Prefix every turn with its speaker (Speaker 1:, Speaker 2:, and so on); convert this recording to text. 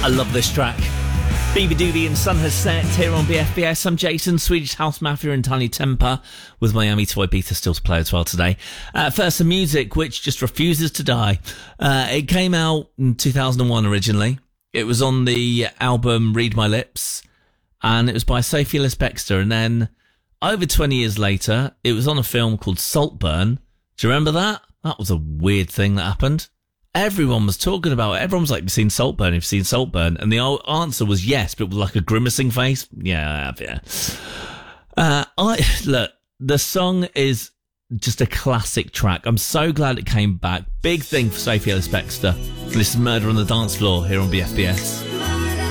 Speaker 1: I love this track. BB Doobie and Sun Has Set here on BFBS. I'm Jason, Swedish House Mafia and Tiny Temper, with Miami to Ibiza still to play as well today. First, some music which just refuses to die. It came out in 2001 originally. It was on the album Read My Lips, and it was by Sophie Ellis-Bextor. And then, over 20 years later, it was on a film called Saltburn. Do you remember that? That was a weird thing that happened. Everyone was talking about it. Everyone was like, you've seen Saltburn, you've seen Saltburn. And the answer was yes, but with like a grimacing face. Yeah, I have, yeah. Look, the song is just a classic track. I'm so glad it came back. Big thing for Sophie Ellis-Bextor. This is Murder on the Dance Floor here on BFBS.